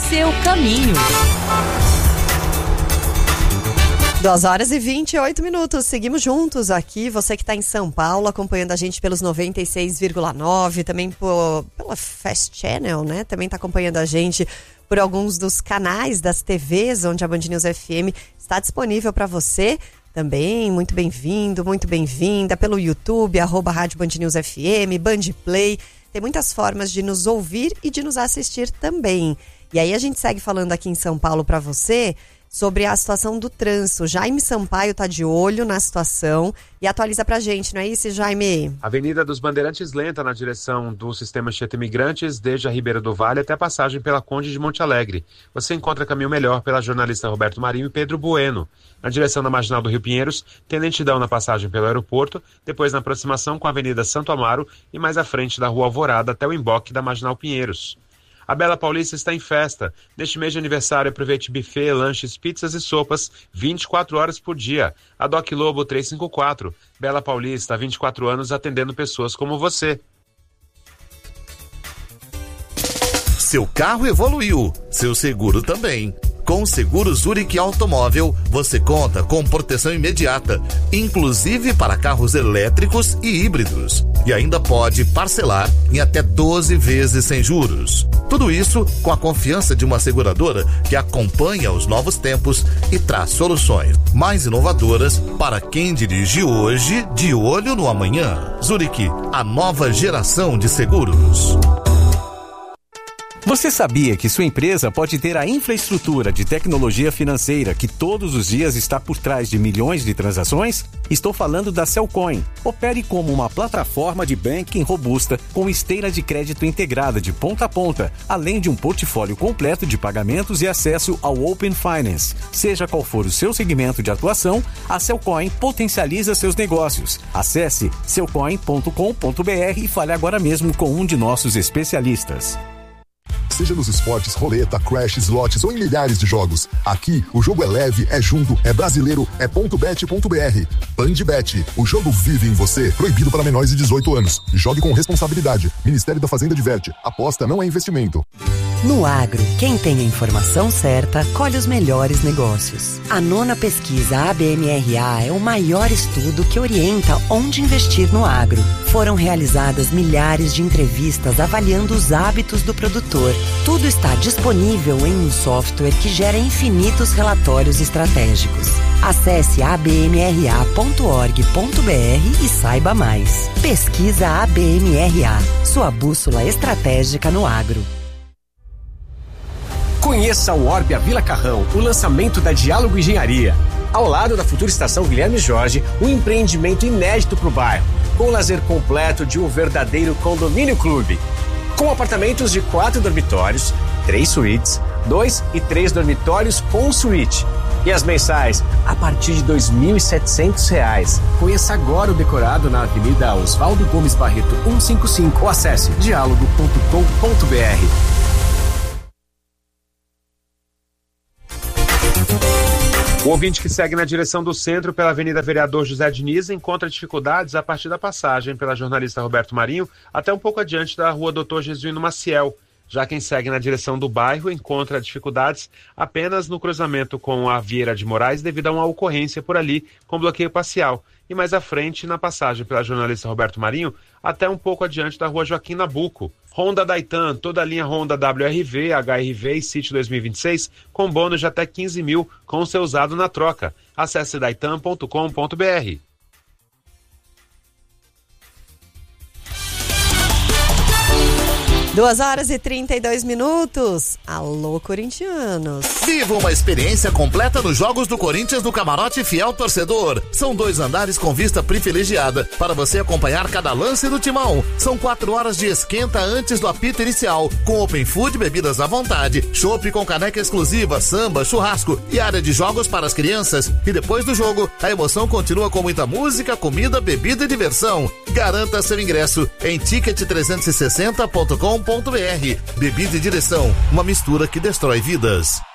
seu caminho. 2h28. Seguimos juntos aqui. Você que está em São Paulo, acompanhando a gente pelos 96,9, também pela Fast Channel, né? Também está acompanhando a gente por alguns dos canais das TVs, onde a Band News FM está disponível para você. Também, muito bem-vindo, muito bem-vinda pelo YouTube, @Rádio Band News FM, Band Play. Tem muitas formas de nos ouvir e de nos assistir também. E aí a gente segue falando aqui em São Paulo para você sobre a situação do trânsito. Jaime Sampaio tá de olho na situação e atualiza pra gente, não é isso, Jaime? Avenida dos Bandeirantes lenta na direção do sistema Anchieta Imigrantes, desde a Ribeira do Vale até a passagem pela Conde de Monte Alegre. Você encontra caminho melhor pela jornalista Roberto Marinho e Pedro Bueno. Na direção da Marginal do Rio Pinheiros, tem lentidão na passagem pelo aeroporto, depois na aproximação com a Avenida Santo Amaro e mais à frente da Rua Alvorada até o emboque da Marginal Pinheiros. A Bela Paulista está em festa. Neste mês de aniversário, aproveite buffet, lanches, pizzas e sopas 24 horas por dia. A Doc Lobo 354. Bela Paulista, há 24 anos atendendo pessoas como você. Seu carro evoluiu, seu seguro também. Com o Seguro Zurich Automóvel, você conta com proteção imediata, inclusive para carros elétricos e híbridos. E ainda pode parcelar em até 12 vezes sem juros. Tudo isso com a confiança de uma seguradora que acompanha os novos tempos e traz soluções mais inovadoras para quem dirige hoje, de olho no amanhã. Zurich, a nova geração de seguros. Você sabia que sua empresa pode ter a infraestrutura de tecnologia financeira que todos os dias está por trás de milhões de transações? Estou falando da Cellcoin. Opere como uma plataforma de banking robusta com esteira de crédito integrada de ponta a ponta, além de um portfólio completo de pagamentos e acesso ao Open Finance. Seja qual for o seu segmento de atuação, a Cellcoin potencializa seus negócios. Acesse cellcoin.com.br e fale agora mesmo com um de nossos especialistas. Seja nos esportes, roleta, crash, slots ou em milhares de jogos. Aqui, o jogo é leve, é junto, é brasileiro, é .bet.br. BandBet, o jogo vive em você. Proibido para menores de 18 anos. Jogue com responsabilidade. Ministério da Fazenda adverte. Aposta não é investimento. No agro, quem tem a informação certa, colhe os melhores negócios. A 9ª pesquisa ABMRA é o maior estudo que orienta onde investir no agro. Foram realizadas milhares de entrevistas avaliando os hábitos do produtor. Tudo está disponível em um software que gera infinitos relatórios estratégicos. Acesse abmra.org.br e saiba mais. Pesquisa ABMRA, sua bússola estratégica no agro. Conheça o Orbia Vila Carrão, o lançamento da Diálogo Engenharia. Ao lado da futura estação Guilherme Jorge, um empreendimento inédito para o bairro, com o lazer completo de um verdadeiro condomínio clube. Com apartamentos de 4 dormitórios, 3 suítes, 2 e 3 dormitórios com suíte. E as mensais a partir de R$ 2.700. Conheça agora o decorado na Avenida Oswaldo Gomes Barreto 155 ou acesse dialogo.com.br. O ouvinte que segue na direção do centro pela Avenida Vereador José Diniz encontra dificuldades a partir da passagem pela jornalista Roberto Marinho até um pouco adiante da Rua Doutor Jesuíno Maciel. Já quem segue na direção do bairro encontra dificuldades apenas no cruzamento com a Vieira de Moraes devido a uma ocorrência por ali com bloqueio parcial. E mais à frente, na passagem pela jornalista Roberto Marinho, até um pouco adiante da Rua Joaquim Nabuco. Honda Daitan, toda a linha Honda WRV, HRV e City 2026, com bônus de até 15 mil com o seu usado na troca. Acesse daitan.com.br. 2h32. Alô, corintianos. Viva uma experiência completa nos Jogos do Corinthians no Camarote Fiel Torcedor. São 2 andares com vista privilegiada para você acompanhar cada lance do timão. São 4 horas de esquenta antes do apito inicial, com open food, bebidas à vontade, chopp com caneca exclusiva, samba, churrasco e área de jogos para as crianças. E depois do jogo, a emoção continua com muita música, comida, bebida e diversão. Garanta seu ingresso em ticket360.com.br. Bebida e direção, uma mistura que destrói vidas.